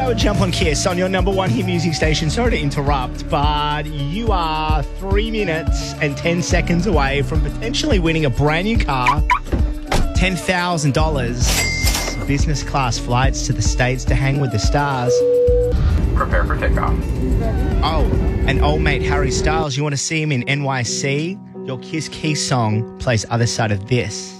Show Jump on Kiss on your number one hit music station. Sorry to interrupt, but you are 3 minutes and 10 seconds away from potentially winning a brand new car, $10,000, business class flights to the States to hang with the stars. Prepare for takeoff. Oh, and old mate Harry Styles, you want to see him in NYC? Your Kiss Keys song plays Other Side of This.